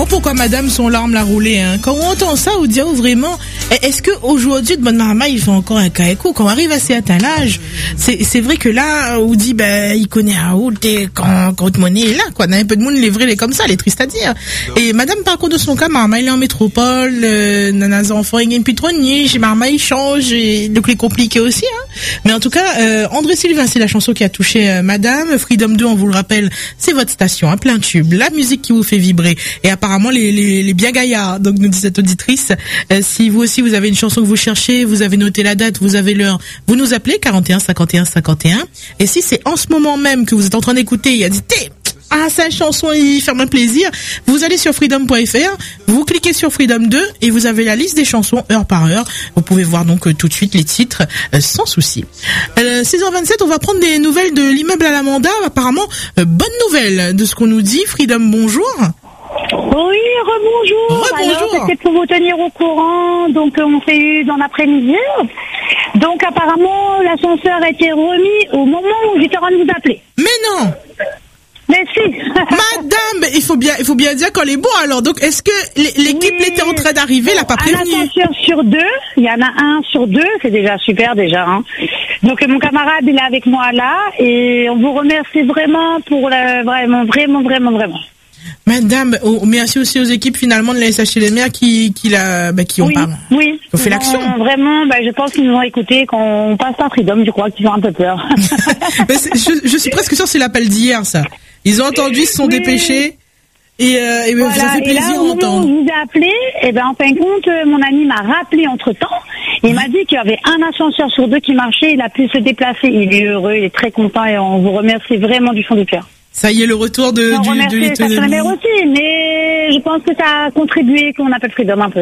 pourquoi madame son larme l'a roulé, hein. Quand on entend ça, on dit, oh, vraiment, est-ce que aujourd'hui, de bonne maman, il fait encore un caïco? Quand on arrive à certain âge, c'est vrai que là, on dit, il connaît un route, quand monnaie est là, quoi. Un peu de monde, les vrais, les comme ça, les tristes à dire. Et madame, par contre, de son cas, maman, il est en métropole, nanas enfants, il y a une pitronnier, chez maman, il change, et donc, il est compliqué aussi, hein. Mais en tout cas, André Sylvain, c'est la chanson qui a touché madame. Freedom 2, on vous le rappelle, c'est votre station, hein, plein tube, la musique qui vous fait vibrer. Et apparemment, les bien gaillards, donc nous dit cette auditrice, si vous aussi vous avez une chanson que vous cherchez, vous avez noté la date, vous avez l'heure, vous nous appelez 41 51 51. Et si c'est en ce moment même que vous êtes en train d'écouter, il a dit cette chanson, il fait un plaisir, vous allez sur freedom.fr, vous cliquez sur Freedom 2 et vous avez la liste des chansons heure par heure. Vous pouvez voir donc tout de suite les titres sans souci. 6h27, on va prendre des nouvelles de l'immeuble à l'Amanda. Apparemment, bonne nouvelle de ce qu'on nous dit. Freedom, bonjour. Oui, rebonjour. Alors, c'était pour vous tenir au courant. Donc, on s'est eu dans l'après-midi. Donc, apparemment, l'ascenseur a été remis au moment où j'étais en train de vous appeler. Mais non! Mais si. Madame, il faut bien dire qu'on est bon, alors. Donc, est-ce que l'équipe était en train d'arriver, l'a pas prévenu? Un ascenseur sur 2. Il y en a un sur 2. C'est déjà super, déjà, hein. Donc, mon camarade, il est avec moi là. Et on vous remercie vraiment pour vraiment. Madame, merci aussi aux équipes finalement de la SHC Les Mers qui ont fait l'action. Vraiment, je pense qu'ils nous ont écouté quand on passe par Freedom, je crois qu'ils ont un peu peur. Mais je suis presque sûre que c'est l'appel d'hier, ça. Ils ont entendu, ils se sont dépêchés. Et voilà, ça fait plaisir d'entendre. Je vous ai appelé, en fin de compte, mon ami m'a rappelé entre-temps. Il m'a dit qu'il y avait un ascenseur sur 2 qui marchait, il a pu se déplacer. Il est heureux, il est très content et on vous remercie vraiment du fond du cœur. Ça y est, le retour de l'économie. Aussi, mais je pense que ça a contribué qu'on appelle Freedom un peu.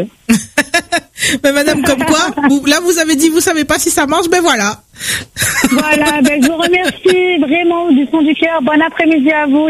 Mais madame, comme quoi, là vous avez dit, vous savez pas si ça marche, voilà. Voilà, je vous remercie vraiment du fond du cœur. Bon après-midi à vous.